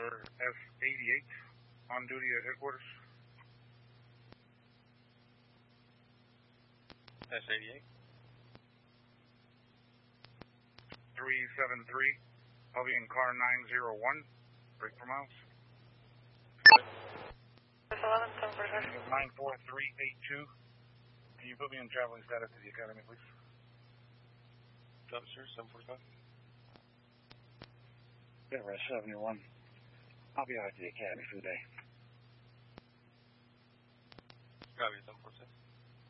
Traveler S88 on duty at headquarters. S88. 373, I'll be in car 901, break for miles. 94382, can you put me in traveling status to the academy, please? Officer, 745. Everett 71, I'll be out at the academy for the day. Copy, 745.